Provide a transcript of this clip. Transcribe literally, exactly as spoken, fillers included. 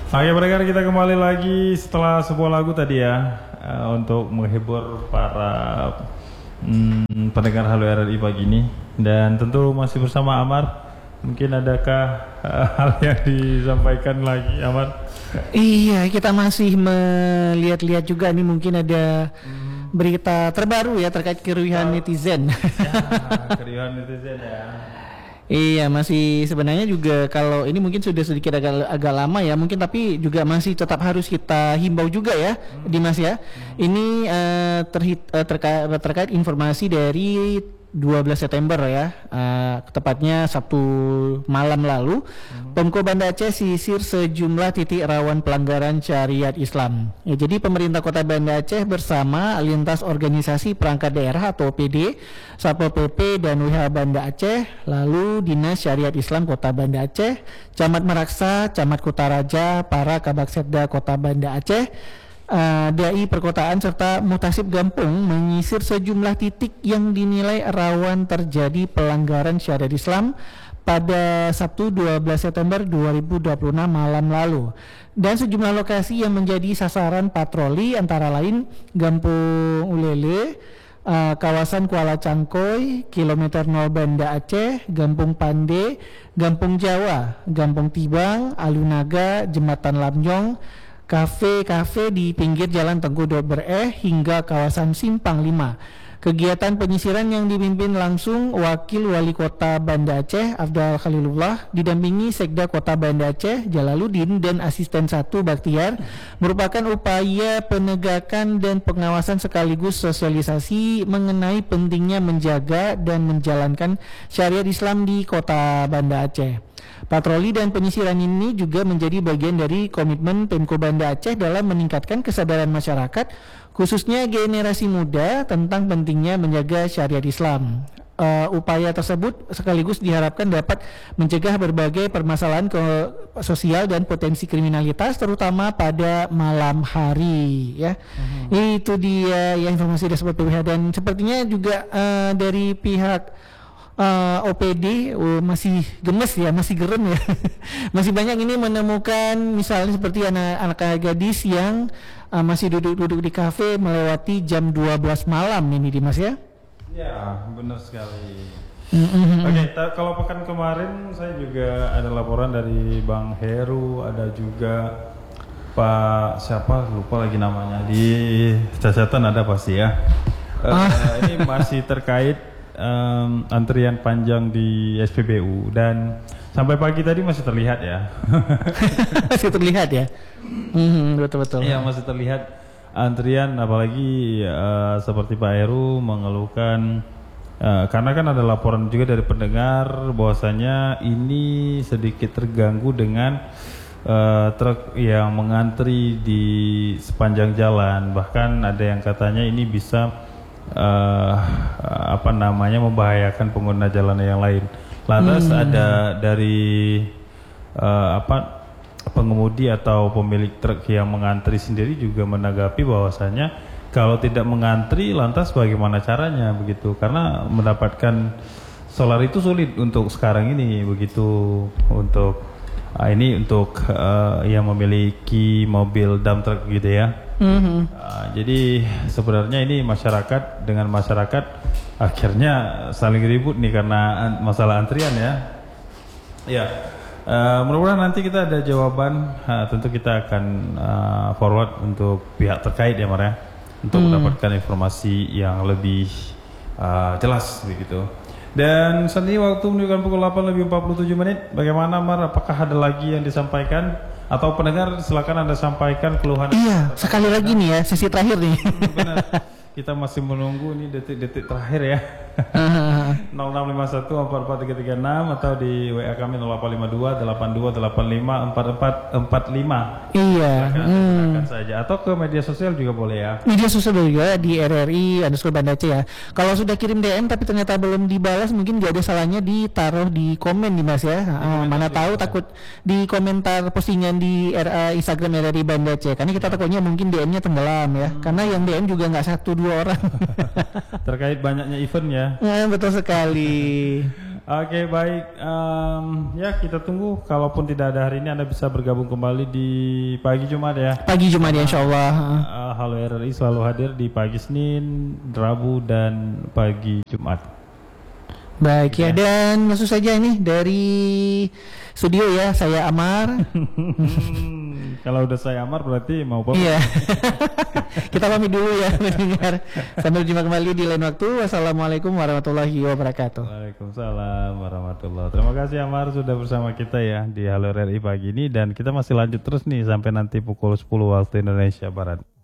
Oke, pendengar, kita kembali lagi setelah sebuah lagu tadi ya, uh, untuk menghibur para hmm, pendengar Halo R R I pagi ini. Dan tentu masih bersama Amar. Mungkin adakah uh, hal yang disampaikan lagi, Amar? Iya, kita masih melihat-lihat juga nih, mungkin ada hmm. berita terbaru ya terkait keriuhan netizen. Ya, keriuhan netizen ya. Iya, masih sebenarnya juga kalau ini mungkin sudah sedikit agak agak lama ya mungkin, tapi juga masih tetap harus kita himbau juga ya, hmm. Dimas ya. Hmm. Ini uh, terhit, uh, terkait terkait informasi dari dua belas September ya, uh, tepatnya Sabtu malam lalu, hmm. Pemko Banda Aceh sisir sejumlah titik rawan pelanggaran syariat Islam. Ya, jadi pemerintah Kota Banda Aceh bersama lintas organisasi perangkat daerah atau O P D, Satpol P P dan W H Banda Aceh, lalu Dinas Syariat Islam Kota Banda Aceh, Camat Meraksa, Camat Kutaraja, para Kabaksetda Kota Banda Aceh, Uh, D A I Perkotaan serta Muhtasib Gampung menyisir sejumlah titik yang dinilai rawan terjadi pelanggaran syariat Islam pada Sabtu dua belas September dua ribu dua puluh enam malam lalu. Dan sejumlah lokasi yang menjadi sasaran patroli antara lain Gampung Ulele, uh, kawasan Kuala Cangkoy, kilometer nol Banda Aceh, Gampung Pande, Gampung Jawa, Gampung Tibang, Alunaga, Jembatan Lamjong, kafe-kafe di pinggir Jalan Tengku Dober Eh hingga kawasan Simpang lima. Kegiatan penyisiran yang dipimpin langsung Wakil Wali Kota Banda Aceh Afdal Khalilullah didampingi Sekda Kota Banda Aceh Jalaluddin dan Asisten satu Baktiar, merupakan upaya penegakan dan pengawasan sekaligus sosialisasi mengenai pentingnya menjaga dan menjalankan syariat Islam di Kota Banda Aceh. Patroli dan penyisiran ini juga menjadi bagian dari komitmen Pemko Banda Aceh dalam meningkatkan kesadaran masyarakat, khususnya generasi muda, tentang pentingnya menjaga syariat Islam. Uh, upaya tersebut sekaligus diharapkan dapat mencegah berbagai permasalahan ke sosial dan potensi kriminalitas, terutama pada malam hari. Ya, uh-huh. Itu dia ya informasi dari Sobat P W H. Dan sepertinya juga uh, dari pihak Uh, O P D uh, masih gemes ya, masih gerem ya. Masih banyak ini menemukan misalnya seperti anak-anak gadis yang uh, masih duduk-duduk di kafe melewati jam dua belas malam ini, Dimas ya. Ya, benar sekali. Mm-hmm. Oke, okay, kalau pekan kemarin saya juga ada laporan dari Bang Heru, ada juga Pak siapa lupa lagi namanya, di catatan ada pasti ya. Uh, ah. Ini masih terkait Um, antrian panjang di S P B U, dan sampai pagi tadi masih terlihat ya. Masih terlihat ya. Mm-hmm, betul-betul. Iya, masih terlihat antrian, apalagi uh, seperti Pak Heru mengeluhkan uh, karena kan ada laporan juga dari pendengar bahwasanya ini sedikit terganggu dengan uh, truk yang mengantri di sepanjang jalan. Bahkan ada yang katanya ini bisa Uh, apa namanya membahayakan pengguna jalan yang lain. Lantas hmm. ada dari uh, apa pengemudi atau pemilik truk yang mengantri sendiri juga menanggapi bahwasanya kalau tidak mengantri lantas bagaimana caranya begitu, karena mendapatkan solar itu sulit untuk sekarang ini begitu, untuk uh, ini untuk uh, yang memiliki mobil dump truck gitu ya. Mm-hmm. Uh, jadi sebenarnya ini masyarakat dengan masyarakat akhirnya saling ribut nih karena masalah antrian ya. Ya, uh, mudah-mudahan nanti kita ada jawaban. Uh, tentu kita akan uh, forward untuk pihak terkait ya, Mar ya, untuk mm. mendapatkan informasi yang lebih uh, jelas begitu. Dan saat ini waktu menunjukkan pukul delapan lebih empat puluh tujuh menit. Bagaimana, Mar? Apakah ada lagi yang disampaikan? Atau pendengar silakan Anda sampaikan keluhan. Iya, sekali lagi nih ya, sesi terakhir nih. Benar. Kita masih menunggu nih detik-detik terakhir ya. nol enam lima satu empat empat tiga tiga enam atau di W A kami nol delapan lima dua delapan dua delapan lima empat empat empat lima. Iya. Silakan hmm. saja, atau ke media sosial juga boleh ya. Media sosial juga di R R I underscore Banda Aceh ya. Kalau sudah kirim D M tapi ternyata belum dibalas, mungkin gak ada salahnya ditaruh di komen nih Mas ya. Ah, mana tahu takut di komentar postingan di R A Instagram R R I Banda Aceh. Karena kita takutnya mungkin D M-nya tenggelam ya. Hmm. Karena yang D M juga nggak satu dua orang. Terkait banyaknya event ya. Ya, betul sekali. Oke baik, um, ya kita tunggu. Kalaupun tidak ada hari ini, Anda bisa bergabung kembali di pagi Jumat ya. Pagi Jumat ya, Insya Allah. Uh, Halo R R I selalu hadir di pagi Senin, Rabu dan pagi Jumat. Baik ya, dan langsung saja ini dari studio ya, saya Amar. Kalau udah saya Amar berarti mau pamit. Iya. Kita pamit dulu ya mendengar. Sampai jumpa kembali di lain waktu. Wassalamualaikum warahmatullahi wabarakatuh. Waalaikumsalam warahmatullahi. Terima kasih Amar sudah bersama kita ya di Halo R R I pagi ini, dan kita masih lanjut terus nih sampai nanti pukul sepuluh waktu Indonesia Barat.